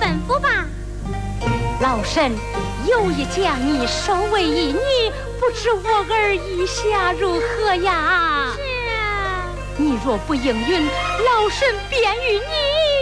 吩咐吧。 老身有意将你收为义女，不知我儿意下如何呀？ 是啊， 你若不应允，老身便与你